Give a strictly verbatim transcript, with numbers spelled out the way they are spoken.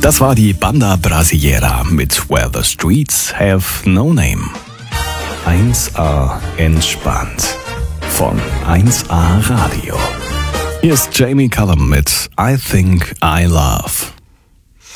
Das war die Banda Brasileira mit Where the Streets Have No Name. eins A entspannt von eins A Radio. Hier ist Jamie Cullum mit I Think I Love.